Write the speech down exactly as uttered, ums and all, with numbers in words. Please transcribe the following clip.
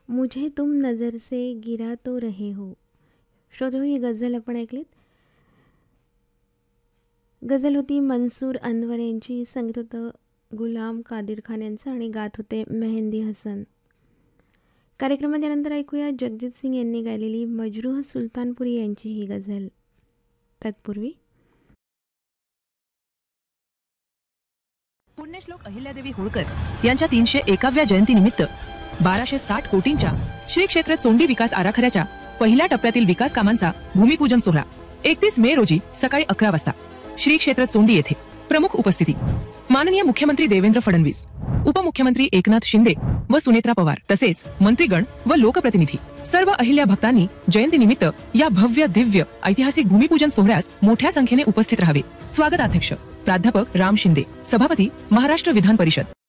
मुझे तुम नजर से गिरा तो रहे हो. श्रोतो, ही गझल आपण ऐकलीत. गझल होती मनसूर अनवर यांची, संगीत होतं गुलाम कादिर खान यांचं आणि गात होते मेहंदी हसन. कार्यक्रमात यानंतर ऐकूया जगजीत सिंग यांनी गायलेली मजरूह सुलतानपुरी यांची ही गझल. तत्पूर्वी पुण्यश्लोक अहिल्यादेवी होळकर यांच्या तीनशे एकाव्या जयंतीनिमित्त बाराशे साठ कोटींच्या श्री क्षेत्र चोंडी विकास आराखड्याच्या पहिल्या टप्प्यातील विकास कामांचा भूमिपूजन सोहळा एकतीस मे रोजी सकाळी अकरा वाजता श्री क्षेत्र चोंडी येथे. प्रमुख उपस्थिती माननीय मुख्यमंत्री देवेंद्र फडणवीस, उपमुख्यमंत्री एकनाथ शिंदे व सुनेत्रा पवार, तसेच मंत्रीगण व लोकप्रतिनिधी. सर्व अहिल्या भक्तांनी जयंतीनिमित्त या भव्य दिव्य ऐतिहासिक भूमिपूजन सोहळ्यास मोठ्या संख्येने उपस्थित राहावे. स्वागताध्यक्ष प्राध्यापक राम शिंदे, सभापती महाराष्ट्र विधान परिषद.